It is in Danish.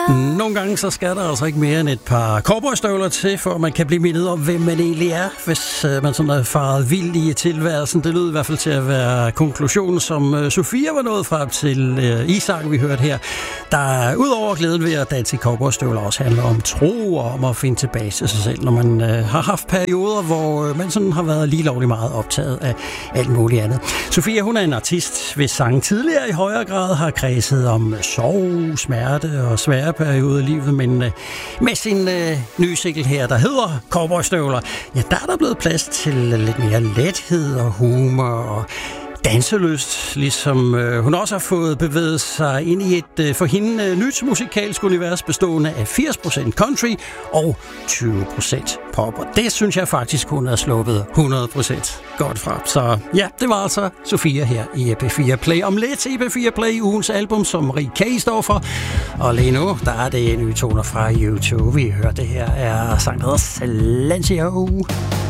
Nogle gange så skal der altså ikke mere end et par cowboystøvler til, for man kan blive mindet om, hvem man egentlig er, hvis man sådan er faret vild i tilværelsen. Det lød i hvert fald til at være konklusionen, som Sofia var nået frem til i sangen, vi hørte her. Der udover glæden ved at danse i cowboystøvler også handler om tro og om at finde tilbage til sig selv, når man har haft perioder, hvor man sådan har været lige lovligt meget optaget af alt muligt andet. Sofia, hun er en artist, hvis sange tidligere i højere grad har kredset om sorg, smerte og svære perioder i livet, men med sin nye single her, der hedder Cowboystøvler, ja, der er der blevet plads til lidt mere lethed og humor og danselyst, ligesom hun også har fået bevæget sig ind i et for hende nyt musikalsk univers bestående af 80% country og 20% pop. Og det synes jeg faktisk, hun har sluppet 100% godt fra. Så ja, det var altså Sofia her i EP4 Play. Om lidt EP4 Play, ugens album, som Marie K. står for. Og lige nu, der er det nye toner fra YouTube. Vi hører det her er sang, der hedder Silencio.